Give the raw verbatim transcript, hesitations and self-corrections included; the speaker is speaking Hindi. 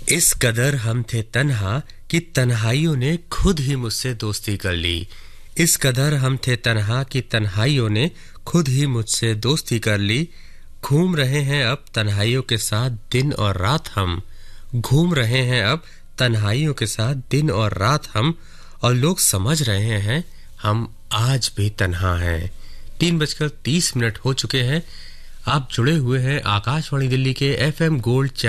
इस कदर हम थे तन्हा कि तन्हाइयों ने खुद ही मुझसे दोस्ती कर ली। इस कदर हम थे तन्हा कि तन्हाइयों ने खुद ही मुझसे दोस्ती कर ली। घूम रहे हैं अब तन्हाइयों के साथ दिन और रात हम। घूम रहे हैं अब तन्हाइयों के साथ दिन और रात हम। और लोग समझ रहे हैं हम आज भी तन्हा हैं। तीन बजकर तीस मिनट हो चुके हैं। आप जुड़े हुए हैं आकाशवाणी दिल्ली के एफ एम गोल्ड